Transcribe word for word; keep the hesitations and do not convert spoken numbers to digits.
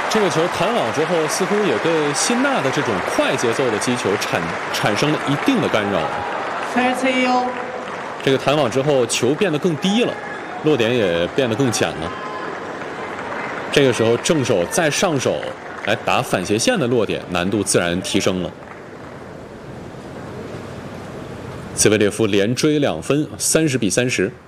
这个球弹网之后，似乎也对辛纳的这种快节奏的击球产产生了一定的干扰。这个弹网之后，球变得更低了，落点也变得更浅了。这个时候，正手再上手来打反斜线的落点，难度自然提升了。茨维列夫连追两分，三十比三十。